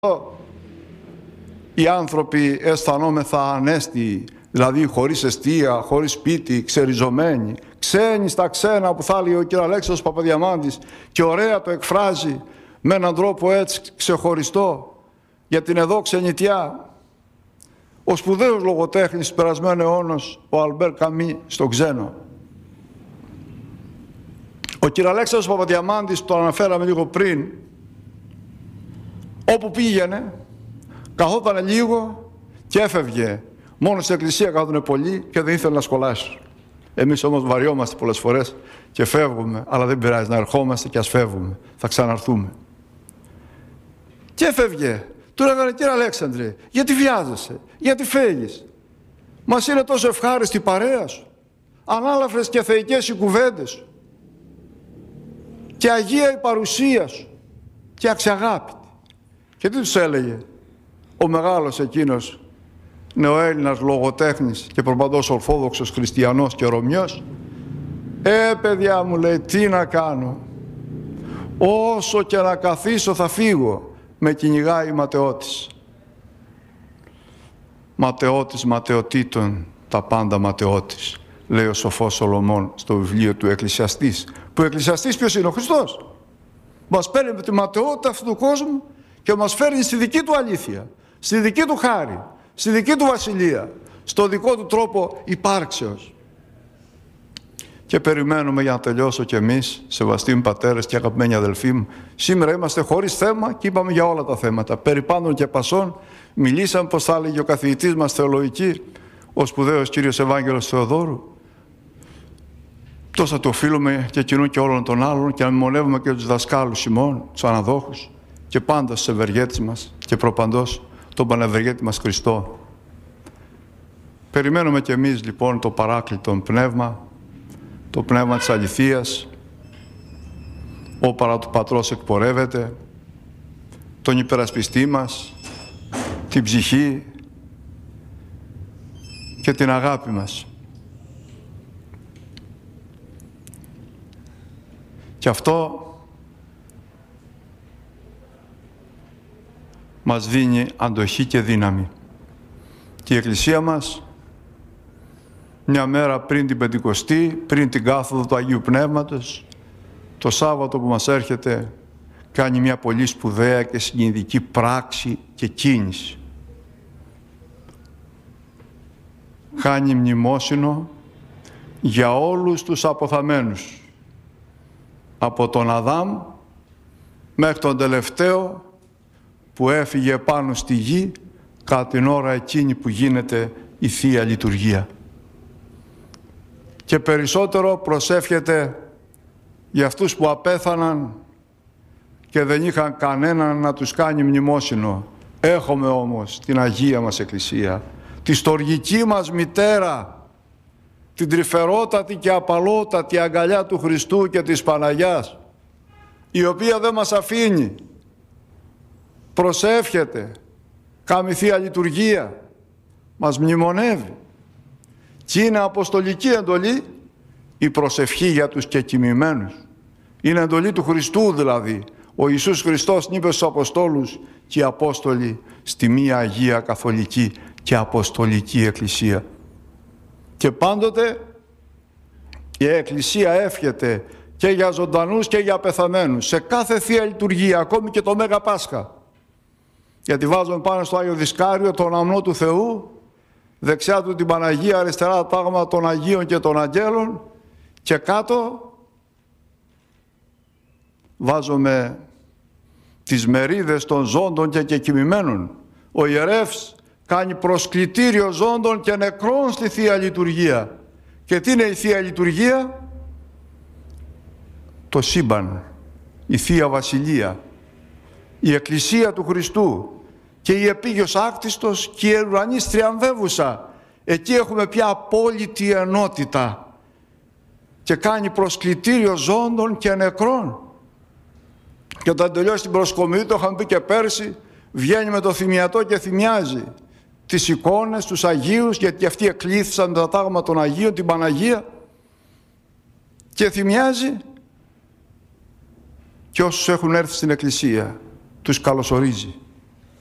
οι άνθρωποι αισθανόμεθα ανέστιοι, δηλαδή χωρίς εστία, χωρίς σπίτι, ξεριζωμένοι, ξένοι στα ξένα, που θα έλεγε ο κ. Αλέξανδρος Παπαδιαμάντης, και ωραία το εκφράζει με έναν τρόπο έτσι ξεχωριστό για την εδώ ξενιτιά. Ο σπουδαίος λογοτέχνης του περασμένου αιώνος, ο Αλμπέρ Καμί, στο Ξένο. Ο κ. Αλέξανδρος Παπαδιαμάντης, το αναφέραμε λίγο πριν, όπου πήγαινε, καθόταν λίγο και έφευγε. Μόνο στην εκκλησία καθόταν πολύ και δεν ήθελε να σχολάσει. Εμείς όμως βαριόμαστε πολλές φορές και φεύγουμε, αλλά δεν πειράζει, να ερχόμαστε και ας φεύγουμε. Θα ξαναρθούμε. Και έφευγε. Του λέγανε, κύριε Αλέξανδρε, γιατί βιάζεσαι, γιατί φεύγεις? Μας είναι τόσο ευχάριστη η παρέα σου, ανάλαφρες και θεϊκές οι κουβέντες σου, και αγία η παρουσία σου, και αξιαγάπητη. Και τι τους έλεγε ο μεγάλος εκείνος νεοέλληνας λογοτέχνης και προπαντός ορθόδοξος χριστιανός και Ρωμιός? Παιδιά μου, λέει, τι να κάνω, όσο και να καθίσω θα φύγω, με κυνηγάει η ματαιότης. Ματαιότης ματαιοτήτων, τα πάντα ματαιότης, λέει ο σοφός Σολομών στο βιβλίο του Εκκλησιαστής. Που ο Εκκλησιαστής ποιος είναι? Ο Χριστός. Μας παίρνει με τη ματαιότητα αυτού του κόσμου και μας φέρνει στη δική του αλήθεια, στη δική του χάρη, στη δική του βασιλεία, στο δικό του τρόπο υπάρξεως. Και περιμένουμε, για να τελειώσω κι εμείς, σεβαστοί μου πατέρες και αγαπημένοι αδελφοί μου, σήμερα είμαστε χωρίς θέμα και είπαμε για όλα τα θέματα. Περί πάντων και πασών μιλήσαμε, πως θα έλεγε ο καθηγητής μας θεολογική, ο σπουδαίος κύριος Ευάγγελος Θεοδόρου. Τόσα το οφείλουμε και εκείνου και όλων των άλλων, και να μνημονεύουμε και τους δασκάλους ημών, τους αναδόχους, και πάντα στους ευεργέτες μας και προπαντός τον Πανευεργέτη μας Χριστό. Περιμένουμε κι εμείς λοιπόν το παράκλητο πνεύμα, το πνεύμα της αληθείας, ο παρά του Πατρός εκπορεύεται, τον υπερασπιστή μας, την ψυχή και την αγάπη μας. Και αυτό μας δίνει αντοχή και δύναμη. Και η Εκκλησία μας, μια μέρα πριν την Πεντηκοστή, πριν την κάθοδο του Αγίου Πνεύματος, το Σάββατο που μας έρχεται, κάνει μια πολύ σπουδαία και συγκινητική πράξη και κίνηση. Χάνει μνημόσυνο για όλους τους αποθαμένους, από τον Αδάμ μέχρι τον τελευταίο που έφυγε πάνω στη γη κατά την ώρα εκείνη που γίνεται η Θεία Λειτουργία. Και περισσότερο προσεύχεται για αυτούς που απέθαναν και δεν είχαν κανέναν να τους κάνει μνημόσυνο. Έχουμε όμως την Αγία μας Εκκλησία, τη στοργική μας μητέρα, την τρυφερότατη και απαλότατη αγκαλιά του Χριστού και της Παναγιάς, η οποία δεν μας αφήνει, προσεύχεται, κάνει Θεία Λειτουργία, μας μνημονεύει. Και είναι αποστολική εντολή η προσευχή για τους κεκοιμημένους. Είναι εντολή του Χριστού δηλαδή. Ο Ιησούς Χριστός είπε στους Αποστόλους και οι Απόστολοι στη μία Αγία Καθολική και Αποστολική Εκκλησία. Και πάντοτε η Εκκλησία εύχεται και για ζωντανούς και για πεθαμένους, σε κάθε Θεία Λειτουργία, ακόμη και το Μέγα Πάσχα. Γιατί βάζουμε πάνω στο Άγιο Δισκάριο τον αμνό του Θεού, δεξιά του την Παναγία, αριστερά τα τάγματα των Αγίων και των Αγγέλων, και κάτω βάζουμε τις μερίδες των ζώντων και κεκοιμημένων. Ο ιερεύς κάνει προσκλητήριο ζώντων και νεκρών στη Θεία Λειτουργία. Και τι είναι η Θεία Λειτουργία? Το σύμπαν, η Θεία Βασιλεία, η Εκκλησία του Χριστού και η επίγειος άκτιστος και η ουρανής τριαμβεύουσα. Εκεί έχουμε πια απόλυτη ενότητα και κάνει προσκλητήριο ζώντων και νεκρών. Και όταν τελειώσει την προσκομιδή, το είχαμε πει και πέρσι, βγαίνει με το θυμιατό και θυμιάζει τις εικόνες, τους Αγίους, γιατί αυτοί εκλήθησαν τα τάγματα των Αγίων, την Παναγία, και θυμιάζει και όσους έχουν έρθει στην Εκκλησία, τους καλωσορίζει.